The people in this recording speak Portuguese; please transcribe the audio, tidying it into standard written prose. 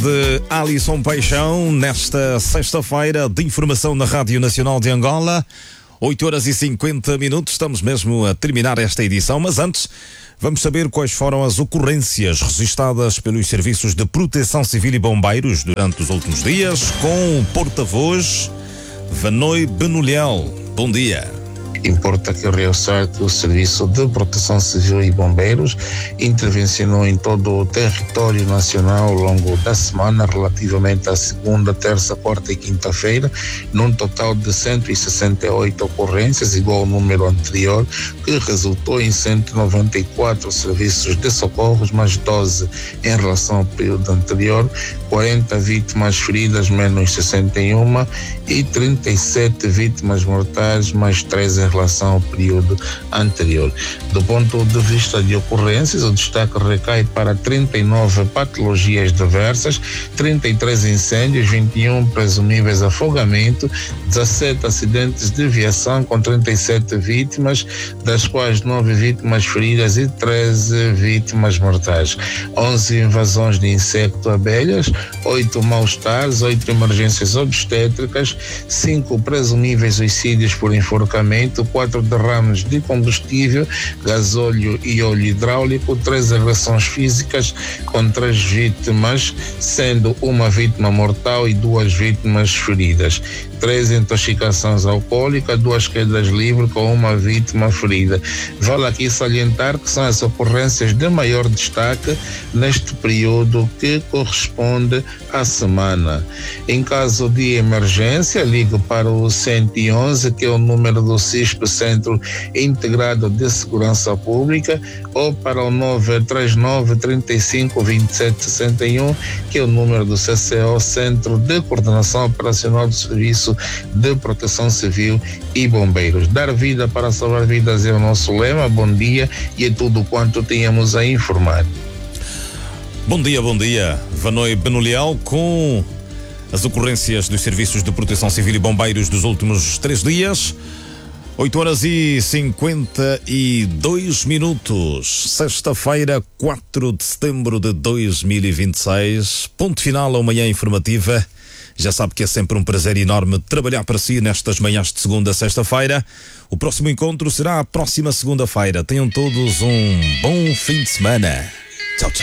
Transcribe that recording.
De Alisson Paixão, nesta sexta-feira de informação na Rádio Nacional de Angola, 8h50, estamos mesmo a terminar esta edição, mas antes vamos saber quais foram as ocorrências registadas pelos serviços de proteção civil e bombeiros durante os últimos dias, com o porta-voz Vanoi Benoliel. Bom dia. Importa que realçar que o Serviço de Proteção Civil e Bombeiros intervencionou em todo o território nacional ao longo da semana, relativamente à segunda, terça, quarta e quinta-feira, num total de 168 ocorrências, igual ao número anterior, que resultou em 194 serviços de socorros, mais 12 em relação ao período anterior, 40 vítimas feridas, menos 61, e 37 vítimas mortais, mais 3 em relação ao período anterior. Do ponto de vista de ocorrências, o destaque recai para 39 patologias diversas, 33 incêndios, 21 presumíveis afogamento, 17 acidentes de viação com 37 vítimas, das quais 9 vítimas feridas e 13 vítimas mortais, 11 invasões de inseto-abelhas, 8 mal-estares, 8 emergências obstétricas, 5 presumíveis suicídios por enforcamento, 4 derrames de combustível, gasóleo e óleo hidráulico, 3 agressões físicas com 3 vítimas, sendo uma vítima mortal e 2 vítimas feridas, 3 intoxicações alcoólicas, 2 quedas livres com uma vítima ferida. Vale aqui salientar que são as ocorrências de maior destaque neste período que corresponde à semana. Em caso de emergência, ligue para o 111, que é o número do CISP, Centro Integrado de Segurança Pública, ou para o 939 35 27 61, que é o número do CCO, Centro de Coordenação Operacional do Serviço de Proteção Civil e Bombeiros. Dar vida para salvar vidas é o nosso lema. Bom dia, e é tudo quanto tínhamos a informar. Bom dia, Vanoi Benoliel, com as ocorrências dos serviços de proteção civil e bombeiros dos últimos 3 dias. 8h52, sexta-feira, 4 de setembro de 2026, ponto final à manhã informativa. Já sabe que é sempre um prazer enorme trabalhar para si nestas manhãs de segunda a sexta-feira. O próximo encontro será a próxima segunda-feira. Tenham todos um bom fim de semana. Tchau, tchau.